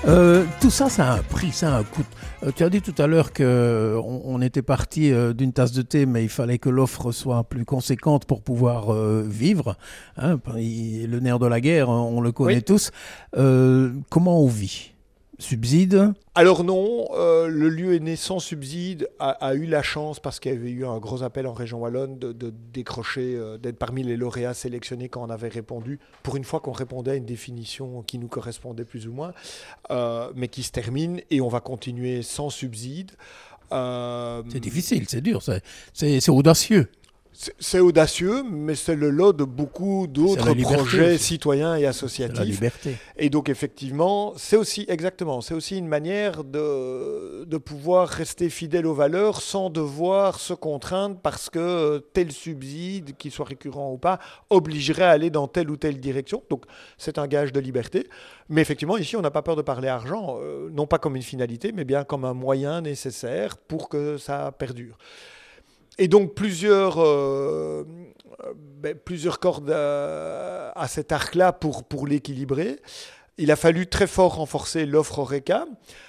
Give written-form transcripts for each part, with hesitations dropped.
Tout ça, ça a un prix, ça a un coût. Tu as dit tout à l'heure qu'on était parti d'une tasse de thé, mais il fallait que l'offre soit plus conséquente pour pouvoir vivre. Hein, le nerf de la guerre, on le connaît tous. Comment on vit ? Subside ? Alors non, le lieu est né sans subside, a eu la chance, parce qu'il y avait eu un gros appel en région wallonne, de décrocher, d'être parmi les lauréats sélectionnés quand on avait répondu, pour une fois qu'on répondait à une définition qui nous correspondait plus ou moins, mais qui se termine, et on va continuer sans subside. C'est difficile, c'est dur, c'est audacieux. C'est audacieux, mais c'est le lot de beaucoup d'autres projets citoyens et associatifs. C'est la liberté. Et donc effectivement, c'est aussi une manière de pouvoir rester fidèle aux valeurs sans devoir se contraindre parce que tel subside, qu'il soit récurrent ou pas, obligerait à aller dans telle ou telle direction. Donc c'est un gage de liberté. Mais effectivement, ici, on n'a pas peur de parler argent, non pas comme une finalité, mais bien comme un moyen nécessaire pour que ça perdure. Et donc plusieurs cordes à cet arc-là pour l'équilibrer. Il a fallu très fort renforcer l'offre Horeca,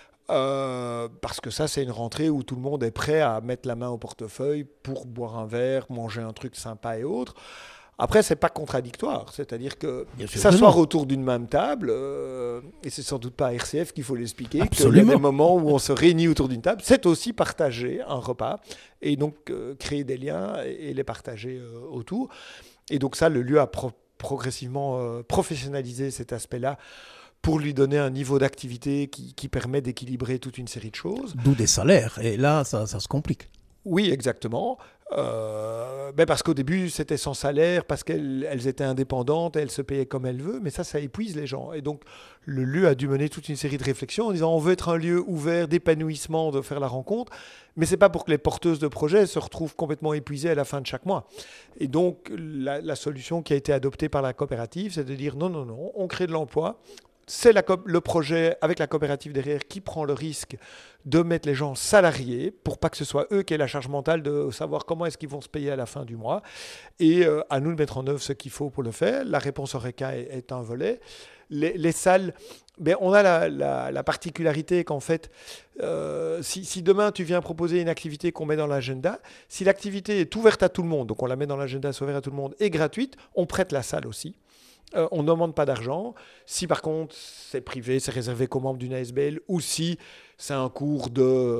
parce que ça, c'est une rentrée où tout le monde est prêt à mettre la main au portefeuille pour boire un verre, manger un truc sympa et autres. Après, c'est pas contradictoire, c'est-à-dire que s'asseoir autour d'une même table, et c'est sans doute pas à RCF qu'il faut l'expliquer, qu'il y a des moments où on se réunit autour d'une table, c'est aussi partager un repas, et donc créer des liens et les partager autour. Et donc ça, le lieu a progressivement professionnalisé cet aspect-là pour lui donner un niveau d'activité qui permet d'équilibrer toute une série de choses. D'où des salaires, et là, ça se complique. Oui, exactement. Parce qu'au début, c'était sans salaire, parce qu'elles étaient indépendantes, elles se payaient comme elles veulent, mais ça épuise les gens. Et donc, le lieu a dû mener toute une série de réflexions en disant on veut être un lieu ouvert, d'épanouissement, de faire la rencontre, mais ce n'est pas pour que les porteuses de projets se retrouvent complètement épuisées à la fin de chaque mois. Et donc, la solution qui a été adoptée par la coopérative, c'est de dire non, on crée de l'emploi. C'est le projet avec la coopérative derrière qui prend le risque de mettre les gens salariés pour pas que ce soit eux qui aient la charge mentale de savoir comment est-ce qu'ils vont se payer à la fin du mois. Et à nous de mettre en œuvre ce qu'il faut pour le faire. La réponse Horeca est un volet. Les salles, on a la particularité qu'en fait, si demain tu viens proposer une activité qu'on met dans l'agenda, si l'activité est ouverte à tout le monde, donc on la met dans l'agenda, c'est ouvert à tout le monde, et gratuite, on prête la salle aussi. On ne demande pas d'argent. Si par contre c'est privé, c'est réservé qu'aux membres d'une ASBL, ou si c'est un cours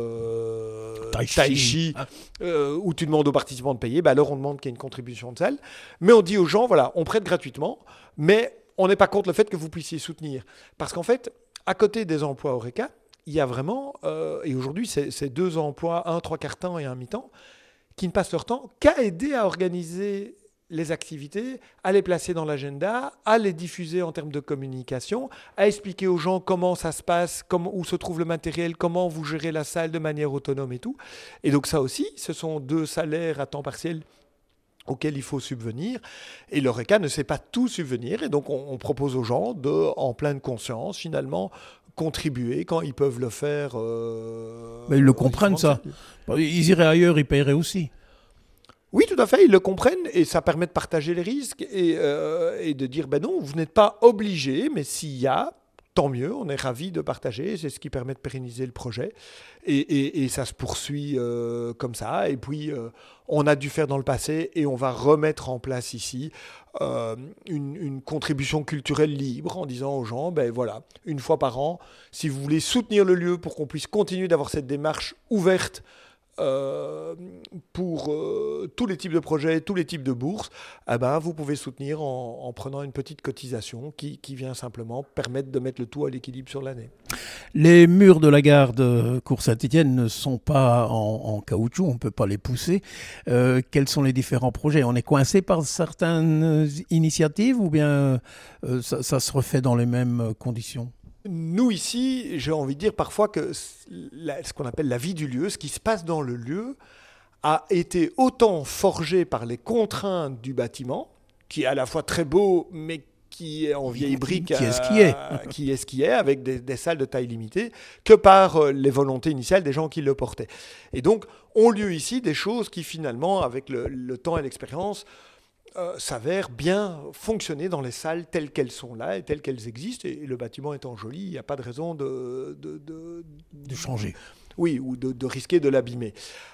de tai chi où tu demandes aux participants de payer, alors on demande qu'il y ait une contribution de salle. Mais on dit aux gens, voilà, on prête gratuitement, mais on n'est pas contre le fait que vous puissiez soutenir. Parce qu'en fait, à côté des emplois Horeca, il y a vraiment, et aujourd'hui c'est 2 emplois, un 3/4 temps et un mi-temps, qui ne passent leur temps qu'à aider à organiser les activités, à les placer dans l'agenda, à les diffuser en termes de communication, à expliquer aux gens comment ça se passe, où se trouve le matériel, comment vous gérez la salle de manière autonome et tout. Et donc ça aussi, ce sont 2 salaires à temps partiel auxquels il faut subvenir. Et l'Horeca ne sait pas tout subvenir. Et donc on propose aux gens de, en pleine conscience, finalement, contribuer quand ils peuvent le faire. Mais ils le comprennent, ça. Ils iraient ailleurs, ils paieraient aussi. Oui, tout à fait, ils le comprennent et ça permet de partager les risques et de dire non, vous n'êtes pas obligé, mais s'il y a, tant mieux, on est ravis de partager, c'est ce qui permet de pérenniser le projet et ça se poursuit comme ça. Et puis, on a dû faire dans le passé et on va remettre en place ici une contribution culturelle libre en disant aux gens, voilà, une fois par an, si vous voulez soutenir le lieu pour qu'on puisse continuer d'avoir cette démarche ouverte pour tous les types de projets, tous les types de bourses, vous pouvez soutenir en prenant une petite cotisation qui vient simplement permettre de mettre le tout à l'équilibre sur l'année. Les murs de la gare de Cours-Saint-Étienne ne sont pas en caoutchouc, on ne peut pas les pousser. Quels sont les différents projets ? On est coincé par certaines initiatives ou bien ça se refait dans les mêmes conditions ? Nous, ici, j'ai envie de dire parfois que ce qu'on appelle la vie du lieu, ce qui se passe dans le lieu, a été autant forgé par les contraintes du bâtiment, qui est à la fois très beau, mais qui est en vieille brique, qui est ce qui est, avec des salles de taille limitée, que par les volontés initiales des gens qui le portaient. Et donc, ont lieu ici des choses qui, finalement, avec le temps et l'expérience, s'avèrent bien fonctionner dans les salles telles qu'elles sont là et telles qu'elles existent. Et le bâtiment étant joli, il n'y a pas de raison de changer. Oui, ou de risquer de l'abîmer.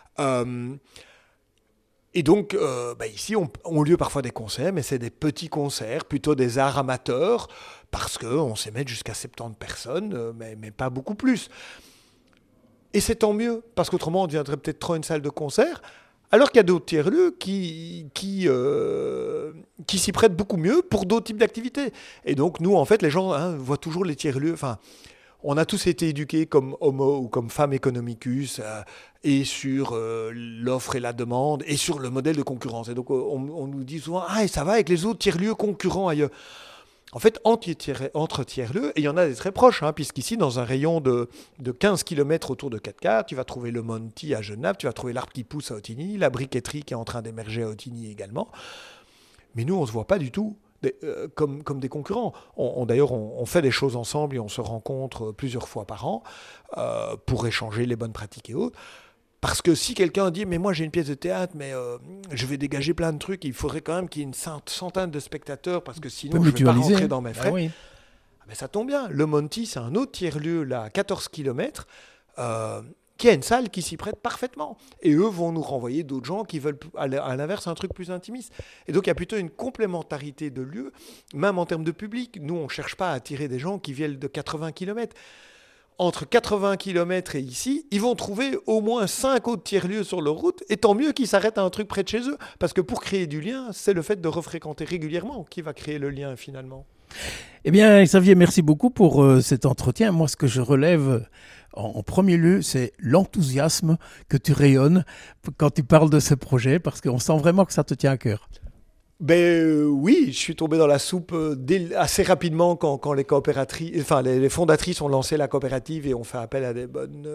Et donc, ici, ont lieu parfois des concerts, mais c'est des petits concerts, plutôt des arts amateurs, parce qu'on sait mettre jusqu'à 70 personnes, mais pas beaucoup plus. Et c'est tant mieux, parce qu'autrement, on deviendrait peut-être trop une salle de concert, alors qu'il y a d'autres tiers-lieux qui s'y prêtent beaucoup mieux pour d'autres types d'activités. Et donc, nous, en fait, les gens voient toujours les tiers-lieux... On a tous été éduqués comme homo ou comme femme economicus et sur l'offre et la demande et sur le modèle de concurrence. Et donc, on nous dit souvent « Ah, et ça va avec les autres tiers-lieux concurrents ailleurs ». En fait, entre tiers-lieux, et il y en a des très proches, puisqu'ici, dans un rayon de 15 km autour de 4 tu vas trouver le Monty à Genappe, tu vas trouver l'Arbre qui pousse à Ottignies, la briqueterie qui est en train d'émerger à Ottignies également. Mais nous, on ne se voit pas du tout comme des concurrents. D'ailleurs, on fait des choses ensemble et on se rencontre plusieurs fois par an pour échanger les bonnes pratiques et autres. Parce que si quelqu'un dit « mais moi j'ai une pièce de théâtre, mais je vais dégager plein de trucs, il faudrait quand même qu'il y ait une centaine de spectateurs parce que sinon je ne vais pas rentrer dans mes frais. » oui. Mais ça tombe bien. Le Monty, c'est un autre tiers-lieu là, à 14 km, qui a une salle qui s'y prête parfaitement. Et eux vont nous renvoyer d'autres gens qui veulent, à l'inverse, un truc plus intimiste. Et donc, il y a plutôt une complémentarité de lieux, même en termes de public. Nous, on ne cherche pas à attirer des gens qui viennent de 80 km. Entre 80 km et ici, ils vont trouver au moins 5 autres tiers-lieux sur leur route, et tant mieux qu'ils s'arrêtent à un truc près de chez eux. Parce que pour créer du lien, c'est le fait de refréquenter régulièrement qui va créer le lien, finalement. Eh bien, Xavier, merci beaucoup pour cet entretien. Moi, ce que je relève en premier lieu, c'est l'enthousiasme que tu rayonnes quand tu parles de ce projet, parce qu'on sent vraiment que ça te tient à cœur. Oui, je suis tombé dans la soupe assez rapidement quand les coopératrices, les fondatrices ont lancé la coopérative et ont fait appel à des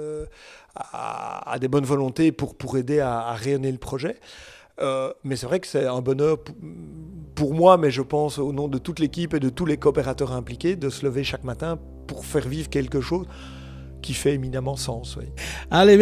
bonnes volontés pour aider à rayonner le projet. Mais c'est vrai que c'est un bonheur pour moi, mais je pense au nom de toute l'équipe et de tous les coopérateurs impliqués, de se lever chaque matin pour faire vivre quelque chose qui fait éminemment sens. Oui. Allez,